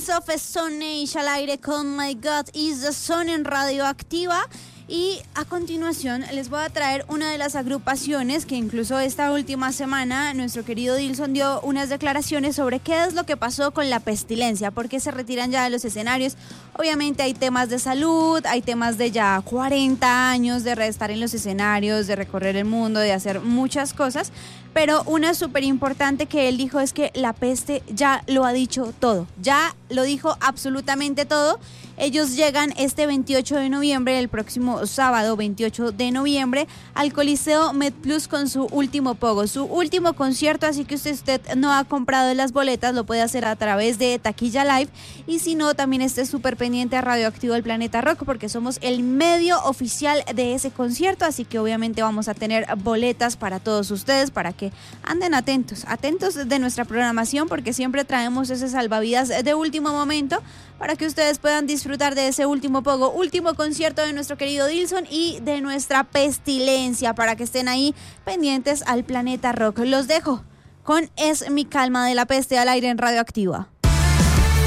Kings of Stone Age al aire con My God is the Sun en Radioactiva. Y a continuación les voy a traer una de las agrupaciones que incluso esta última semana nuestro querido Dilson dio unas declaraciones sobre qué es lo que pasó con la Pestilencia, por qué se retiran ya de los escenarios. Obviamente hay temas de salud, hay temas de ya 40 años de estar en los escenarios, de recorrer el mundo, de hacer muchas cosas, pero una súper importante que él dijo es que la peste ya lo ha dicho todo, ya lo dijo absolutamente todo. Ellos llegan este 28 de noviembre, el próximo sábado 28 de noviembre, al Coliseo MedPlus con su último pogo, su último concierto, así que usted no ha comprado las boletas, lo puede hacer a través de Taquilla Live, y si no, también esté súper pendiente a Radioactivo del Planeta Rock, porque somos el medio oficial de ese concierto, así que obviamente vamos a tener boletas para todos ustedes, para que anden atentos de nuestra programación, porque siempre traemos ese salvavidas de último momento, para que ustedes puedan disfrutar de ese último pogo, último concierto de nuestro querido Dilson y de nuestra Pestilencia, para que estén ahí pendientes al Planeta Rock. Los dejo con Es mi calma de la peste al aire en Radioactiva.